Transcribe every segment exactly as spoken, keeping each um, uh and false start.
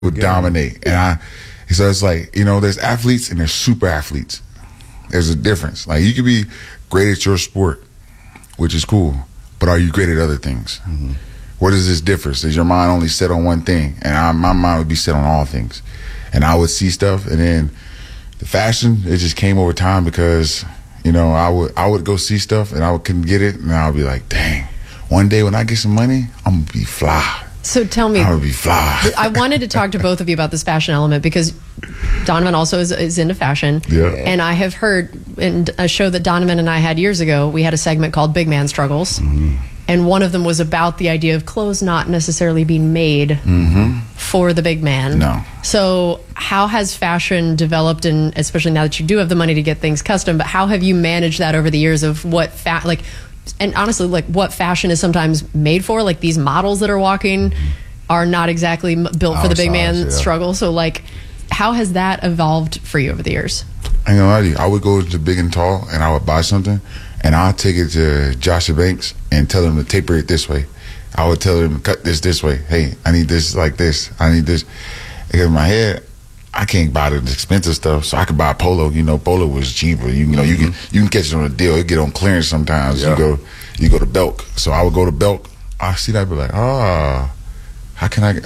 would yeah. dominate. And I, so it's like, you know, there's athletes and there's super athletes. There's a difference. Like, you could be great at your sport, which is cool, but are you great at other things? Mm-hmm. What is this difference? Is your mind only set on one thing? And I, my mind would be set on all things. And I would see stuff, and then the fashion, it just came over time because, you know, I would I would go see stuff, and I would, couldn't get it, and I would be like, dang, one day when I get some money, I'm going to be fly. So tell me, I would be fly. I wanted to talk to both of you about this fashion element because Donovan also is, is into fashion. Yeah. And I have heard in a show that Donovan and I had years ago, we had a segment called Big Man Struggles. Mm-hmm. And one of them was about the idea of clothes not necessarily being made mm-hmm. for the big man. No. So how has fashion developed, and especially now that you do have the money to get things custom, but how have you managed that over the years of what, fa- like, and honestly, like what fashion is sometimes made for? Like these models that are walking are not exactly m- built for Our the big size, man yeah. struggle. So like, how has that evolved for you over the years? I ain't gonna lie to you. I would go to Big and Tall and I would buy something, and I'll take it to Joshua Banks and tell him to taper it this way. I would tell him to cut this this way. Hey, I need this like this. I need this. Because in my head, I can't buy the expensive stuff, so I could buy Polo. You know, Polo was cheaper. You, you know, you can you can catch it on a deal. It get on clearance sometimes. Yeah. You go you go to Belk. So I would go to Belk. I see that, be like, ah, oh, how can I?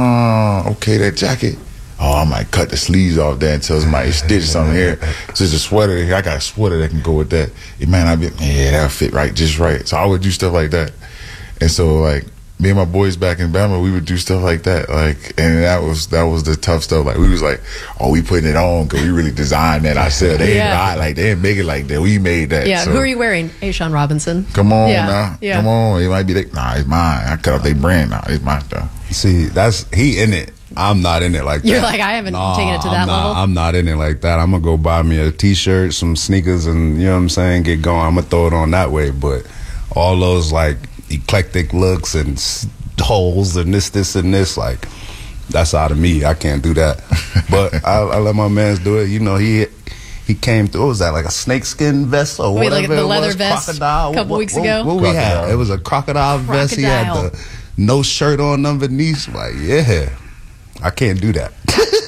Oh, okay, that jacket. Oh, I might cut the sleeves off that until somebody stitch something here. So it's a sweater here. I got a sweater that can go with that. It might not be, yeah, that'll fit right, just right. So I would do stuff like that. And so, like, me and my boys back in Bama, we would do stuff like that. Like, and that was that was the tough stuff. Like, we was like, oh, we putting it on because we really designed that ourselves. They yeah. ain't ride like they didn't make it like that. We made that. Yeah. So, who are you wearing? Ashawn Robinson. come on yeah. now. Yeah. Come on. It might be they, nah, it's mine. I cut off their brand now. It's my stuff. See, that's he in it. I'm not in it like that. You're like, I haven't nah, taken it to that I'm not, level. I'm not in it like that. I'm gonna go buy me a t-shirt, some sneakers, and you know what I'm saying, get going. I'm gonna throw it on that way. But all those like eclectic looks and s- holes and this, this, and this, like that's out of me. I can't do that. But I, I let my mans do it. You know, he he came through. What was that, like a snakeskin vest or Wait, whatever? like the it leather was? vest Crocodile. a couple what, weeks what, ago? What, what we had? It was a crocodile, vest. He had Crocodile. the no shirt on underneath. Like, yeah. I can't do that.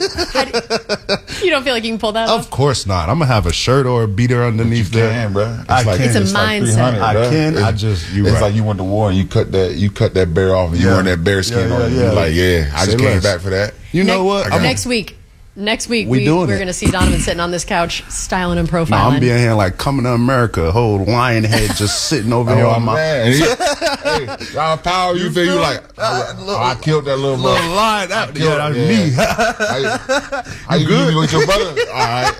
You don't feel like you can pull that off? Of course not. I'm gonna have a shirt or a beater underneath You there. can, bro. It's I like, can. It's a it's like mindset. three hundred, I bro. can. It's, I just. You it's right. like you went to war and you cut that. You cut that bear off and you Yeah. wearing that bear skin Yeah, yeah, on. yeah. You're like, yeah, I Say just came less. back for that. You know Ne- what? got- Next week. Next week, We we, doing we're it. going to see Donovan sitting on this couch, styling and profiling. No, I'm being here like Coming to America, a whole lion head just sitting over here Oh, on my man. hey, y'all power. You, You feel you feel like? it? Oh, Uh, look, I killed that little little boy. lion. That, Killed- yeah, that's yeah. me. How, how you, good with your brother? All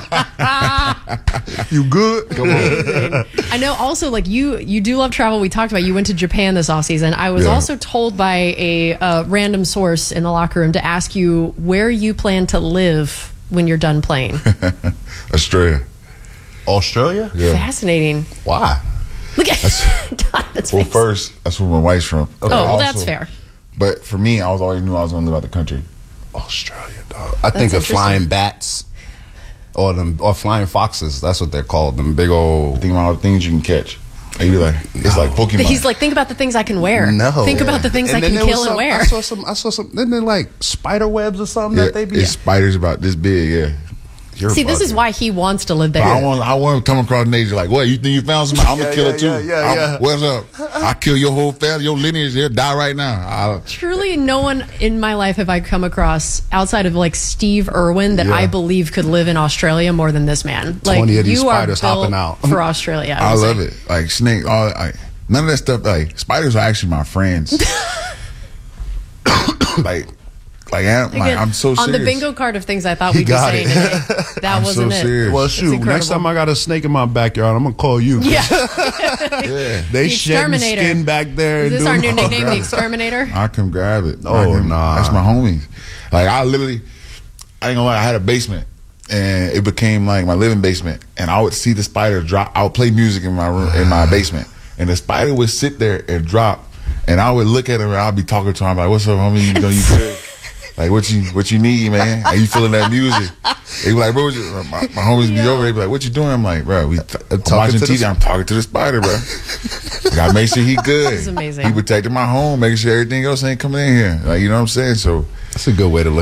right. You good? Come on. I know also, like, you you do love travel. We talked about you went to Japan this offseason. I was Yeah. also told by a uh, random source in the locker room to ask you where you plan to live when you're done playing. Australia. Australia? Yeah. Fascinating. Why? Look at Donovan's Well, face. first, that's where my wife's from. Oh, well, Also- that's fair. But for me, I was always knew I was going to live out the country. Australia, dog. I think of interesting. flying bats or them or flying foxes. That's what they're called. Them big old. Think about all the things you can catch. And you be like, it's like Pokemon. He's like, think about the things I can wear. No. Think about the things And I then can there was kill and some- wear. I saw some. I saw some. Then they like spider webs or something yeah, that they be. it's spiders about this big, yeah. You're See, this is bugging. why he wants to live there. I want, I want to come across nature like, what? You think you found somebody? I'm Yeah, gonna kill yeah, it too. yeah, yeah, I'm- yeah. What's up? I kill your whole family, your lineage. They'll die right now. I, Truly, no one in my life have I come across outside of like Steve Irwin that Yeah. I believe could live in Australia more than this man. Like, twenty of these you are spiders built hopping out. for Australia. I would love say. it. Like snake, all I, none of that stuff. Like spiders are actually my friends. like, like, I'm, like Again, I'm so serious. on the bingo card of things I thought we'd be got saying it. today. That I'm wasn't so it. serious. Well, It's shoot. incredible. Next time I got a snake in my backyard, I'm gonna call you. Yeah. Yeah, They The shedding Exterminator. skin back there. Is and this our doing new all nickname, that. the Exterminator? I come grab it. Oh, I can- nah. that's my homies. Like I literally, I ain't gonna lie. I had a basement, and it became like my living basement. And I would see the spider drop. I would play music in my room, in my basement, and the spider would sit there and drop. And I would look at him, and I'd be talking to him like, "What's up, homie? You know you good? Like what you what you need, man? Are you feeling that music?" They be like, "Bro, what you, my, my homies be over. They be like, what you doing?" I'm like, "Bro, we t- I'm talking watching to T V. the- I'm talking to the spider, bro. Gotta make sure he good. This is amazing. He protecting my home, making sure everything else ain't coming in here. Like you know what I'm saying? So That's a good way to look